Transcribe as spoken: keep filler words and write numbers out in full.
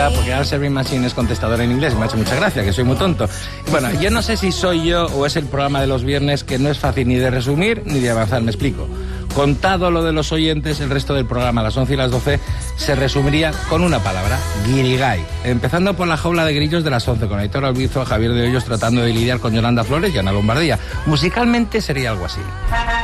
risa porque Answering Machine es contestador en inglés y me ha hecho mucha gracia, que soy muy tonto. Bueno, yo no sé si soy yo o es el programa de los viernes que no es fácil ni de resumir ni de avanzar, me explico. Contado lo de los oyentes, el resto del programa a las once y las doce se resumiría con una palabra: guirigay. Empezando por la jaula de grillos de las once, con Aitor Albizo, Javier de Hoyos tratando de lidiar con Yolanda Flores y Ana Lombardía. Musicalmente sería algo así.